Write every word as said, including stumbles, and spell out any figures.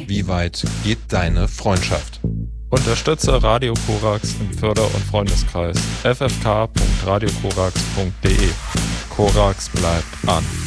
Wie weit geht deine Freundschaft? Unterstütze Radio Korax im Förder- und Freundeskreis f f k punkt radio korax punkt d e. Korax bleibt an.